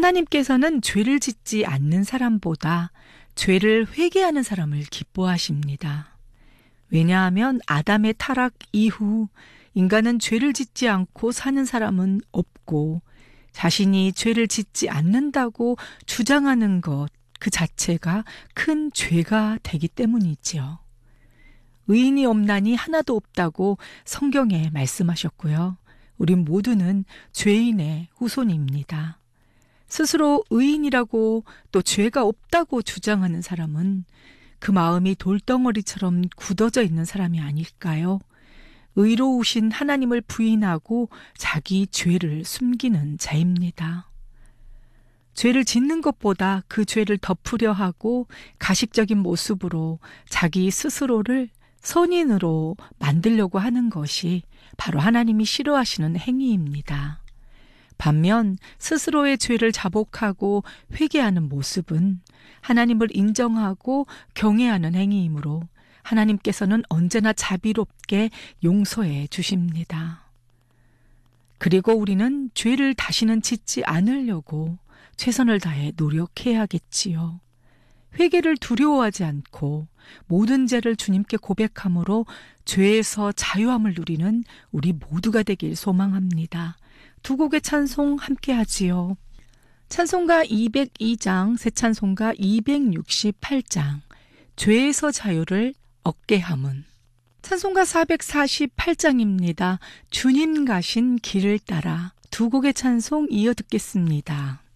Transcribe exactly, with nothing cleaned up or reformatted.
하나님께서는 죄를 짓지 않는 사람보다 죄를 회개하는 사람을 기뻐하십니다. 왜냐하면 아담의 타락 이후 인간은 죄를 짓지 않고 사는 사람은 없고 자신이 죄를 짓지 않는다고 주장하는 것 그 자체가 큰 죄가 되기 때문이지요. 의인이 없나니 하나도 없다고 성경에 말씀하셨고요. 우린 모두는 죄인의 후손입니다. 스스로 의인이라고 또 죄가 없다고 주장하는 사람은 그 마음이 돌덩어리처럼 굳어져 있는 사람이 아닐까요? 의로우신 하나님을 부인하고 자기 죄를 숨기는 자입니다. 죄를 짓는 것보다 그 죄를 덮으려 하고 가식적인 모습으로 자기 스스로를 선인으로 만들려고 하는 것이 바로 하나님이 싫어하시는 행위입니다. 반면 스스로의 죄를 자복하고 회개하는 모습은 하나님을 인정하고 경외하는 행위이므로 하나님께서는 언제나 자비롭게 용서해 주십니다. 그리고 우리는 죄를 다시는 짓지 않으려고 최선을 다해 노력해야겠지요. 회개를 두려워하지 않고 모든 죄를 주님께 고백함으로 죄에서 자유함을 누리는 우리 모두가 되길 소망합니다. 두 곡의 찬송 함께 하지요. 찬송가 이백이 장, 새 찬송가 이백육십팔 장, 죄에서 자유를 얻게 함은. 찬송가 사백사십팔 장입니다. 주님 가신 길을 따라. 두 곡의 찬송 이어 듣겠습니다.